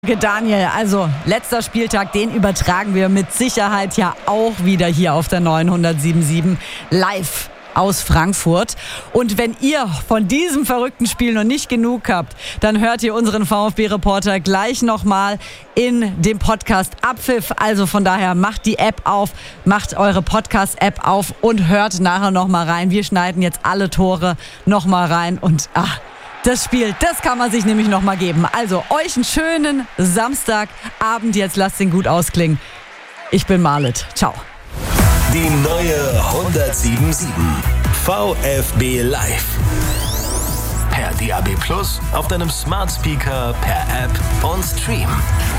Daniel, also letzter Spieltag, den übertragen wir mit Sicherheit ja auch wieder hier auf der 977 live aus Frankfurt. Und wenn ihr von diesem verrückten Spiel noch nicht genug habt, dann hört ihr unseren VfB-Reporter gleich nochmal in dem Podcast Abpfiff. Also von daher macht die App auf, macht eure Podcast-App auf und hört nachher nochmal rein. Wir schneiden jetzt alle Tore nochmal rein und das Spiel, das kann man sich nämlich nochmal geben. Also euch einen schönen Samstagabend. Jetzt lasst ihn gut ausklingen. Ich bin Marlet. Ciao. Die neue 1077 VfB Live. Per DAB+, auf deinem Smart Speaker, per App und Stream.